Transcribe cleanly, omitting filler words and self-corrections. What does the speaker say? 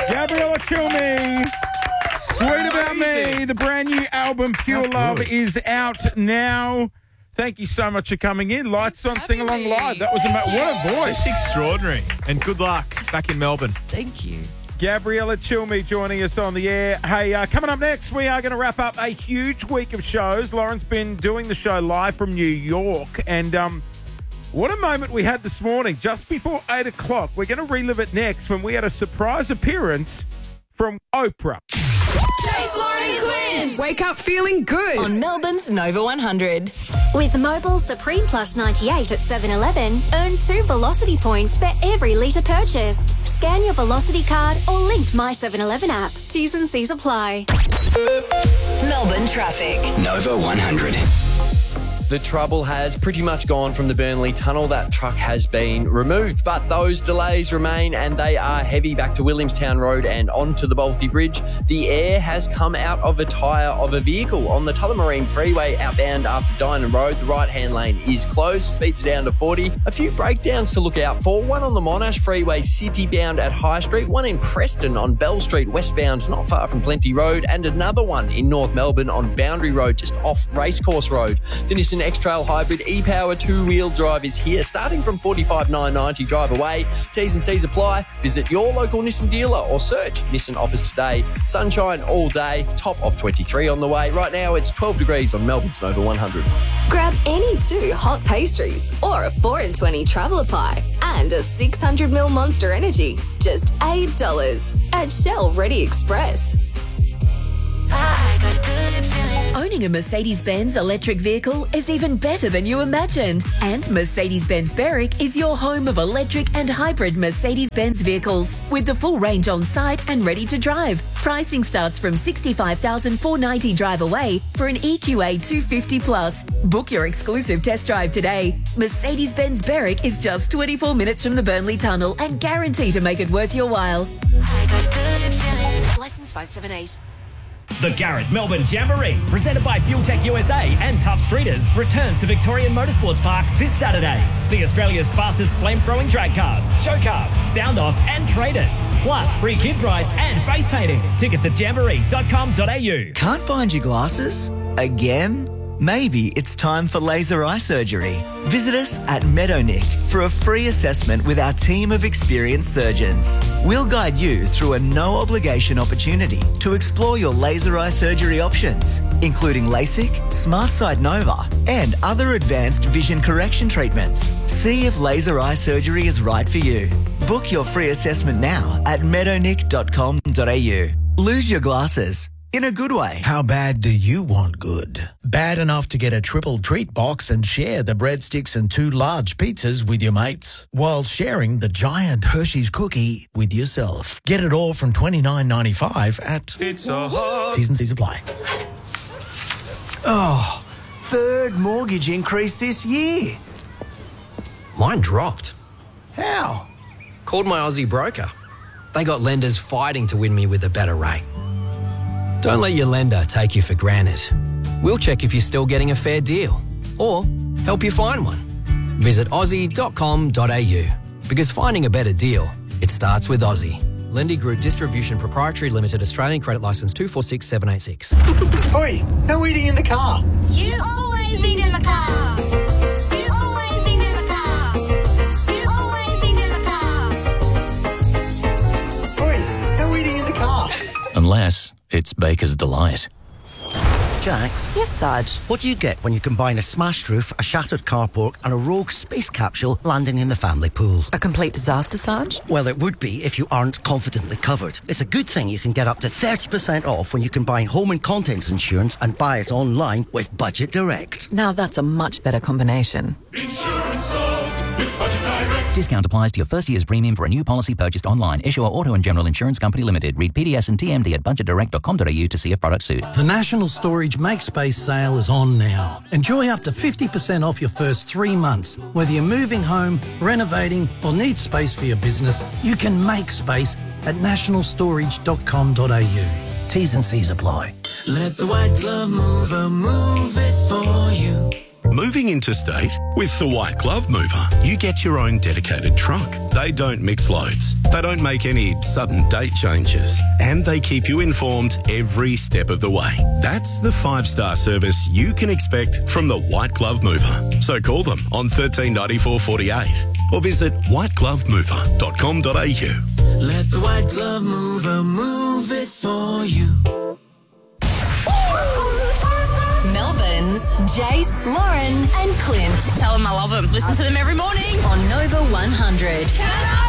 Gabriella Cilmi, Sweet About Me, the brand new album Pure Love is out now. Thank you so much for coming in. Lights on, Sing Along Live. That was what a voice. Just extraordinary. And good luck back in Melbourne. Thank you. Gabriella Cilmi joining us on the air. Hey, coming up next, we are going to wrap up a huge week of shows. Lauren's been doing the show live from New York. And what a moment we had this morning, just before 8 o'clock. We're going to relive it next when we had a surprise appearance from Oprah. Chase, Lauren and Quinn. Wake up feeling good On Melbourne's Nova 100. With Mobil Supreme Plus 98 at 7-Eleven, earn 2 Velocity points for every litre purchased. Scan your Velocity card or linked My 7-Eleven app. T's and C's apply. Melbourne traffic. Nova 100. The trouble has pretty much gone from the Burnley Tunnel. That truck has been removed, but those delays remain and they are heavy back to Williamstown Road and onto the Bolte Bridge. The air has come out of a tyre of a vehicle on the Tullamarine Freeway outbound after Dynon Road. The right-hand lane is closed. Speeds are down to 40. A few breakdowns to look out for. One on the Monash Freeway city-bound at High Street. One in Preston on Bell Street westbound not far from Plenty Road. And another one in North Melbourne on Boundary Road just off Racecourse Road. The Nissan X-Trail Hybrid e-Power 2-wheel drive is here, starting from $45,990 drive away. T's and C's apply. Visit your local Nissan dealer or search Nissan offers today. Sunshine all day, top of 23 on the way. Right now it's 12 degrees on Melbourne's Nova 100. Grab any 2 hot pastries or a 4 and 20 traveller pie and a 600ml Monster Energy. Just $8 at Shell Ready Express. I got a good feeling. Owning a Mercedes-Benz electric vehicle is even better than you imagined. And Mercedes-Benz Berwick is your home of electric and hybrid Mercedes-Benz vehicles with the full range on site and ready to drive. Pricing starts from $65,490 drive away for an EQA 250 plus. Book your exclusive test drive today. Mercedes-Benz Berwick is just 24 minutes from the Burnley Tunnel and guarantee to make it worth your while. I got a good feeling. Licence 578. The Garrett Melbourne Jamboree, presented by FuelTech USA and Tough Streeters, returns to Victorian Motorsports Park this Saturday. See Australia's fastest flame-throwing drag cars, show cars, sound-off and traders. Plus free kids rides and face painting. Tickets at jamboree.com.au. Can't find your glasses? Again? Maybe it's time for laser eye surgery. Visit us at Meadownick for a free assessment with our team of experienced surgeons. We'll guide you through a no-obligation opportunity to explore your laser eye surgery options, including LASIK, SmartSight Nova, and other advanced vision correction treatments. See if laser eye surgery is right for you. Book your free assessment now at meadownick.com.au. Lose your glasses. In a good way. How bad do you want good? Bad enough to get a triple treat box and share the breadsticks and 2 large pizzas with your mates, while sharing the giant Hershey's cookie with yourself. Get it all from $29.95 at Pizza Hut. T's and C's apply. Oh, 3rd mortgage increase this year. Mine dropped. How? Called my Aussie broker. They got lenders fighting to win me with a better rate. Don't let your lender take you for granted. We'll check if you're still getting a fair deal or help you find one. Visit aussie.com.au because finding a better deal, it starts with Aussie. Lendy Group Distribution Proprietary Limited, Australian Credit Licence 246786. Oi, no eating in the car. You always eat in the car. You always eat in the car. You always eat in the car. Oi, no eating in the car. Unless it's Baker's Delight. Jax? Yes, Sarge. What do you get when you combine a smashed roof, a shattered carport and a rogue space capsule landing in the family pool? A complete disaster, Sarge? Well, it would be if you aren't confidently covered. It's a good thing you can get up to 30% off when you combine home and contents insurance and buy it online with Budget Direct. Now that's a much better combination. Insurance solved with Budget Direct. Discount applies to your first year's premium for a new policy purchased online. Issuer Auto and General Insurance Company Limited. Read PDS and TMD at budgetdirect.com.au to see if product suit. The National Storage Make Space sale is on now. Enjoy up to 50% off your first 3 months. Whether you're moving home, renovating or need space for your business, you can make space at nationalstorage.com.au. T's and C's apply. Let the white glove mover move it for you. Moving interstate? With the White Glove Mover, you get your own dedicated truck. They don't mix loads. They don't make any sudden date changes. And they keep you informed every step of the way. That's the 5-star service you can expect from the White Glove Mover. So call them on 139448 or visit whiteglovemover.com.au. Let the White Glove Mover move it for you. Melbourne's Jace, Lauren and Clint. Tell them I love them. Listen to them every morning. On Nova 100. Turn up.